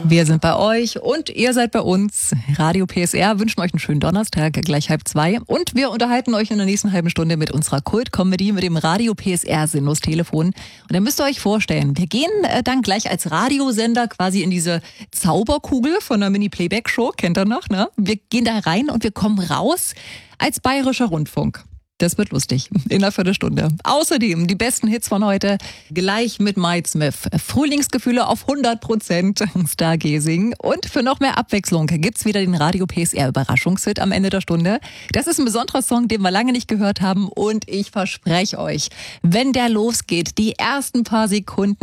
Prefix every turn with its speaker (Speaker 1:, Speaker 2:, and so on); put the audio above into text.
Speaker 1: Wir sind bei euch und ihr seid bei uns. Radio PSR wünschen euch einen schönen Donnerstag, gleich 1:30. Und wir unterhalten euch in der nächsten halben Stunde mit unserer Kult-Comedy, mit dem Radio PSR Sinnlos-Telefon. Und dann müsst ihr euch vorstellen, wir gehen dann gleich als Radiosender quasi in diese Zauberkugel von der Mini-Playback-Show. Kennt ihr noch, ne? Wir gehen da rein und wir kommen raus als Bayerischer Rundfunk. Das wird lustig. In einer Viertelstunde. Außerdem die besten Hits von heute. Gleich mit Mike Smith. Frühlingsgefühle auf 100%. Stargazing. Und für noch mehr Abwechslung gibt's wieder den Radio PSR Überraschungshit am Ende der Stunde. Das ist ein besonderer Song, den wir lange nicht gehört haben. Und ich verspreche euch, wenn der losgeht, die ersten paar Sekunden